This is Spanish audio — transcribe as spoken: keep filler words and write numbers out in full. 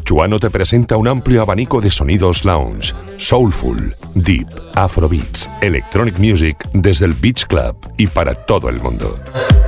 Chuano te presenta un amplio abanico de sonidos lounge, soulful, deep, afrobeats, electronic music desde el Beach Club y para todo el mundo.